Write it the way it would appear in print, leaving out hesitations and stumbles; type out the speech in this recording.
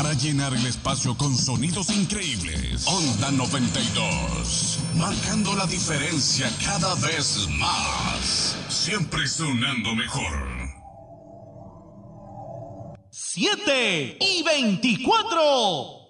para llenar el espacio con sonidos increíbles. Onda 92, marcando la diferencia cada vez más. Siempre sonando mejor. 7:24.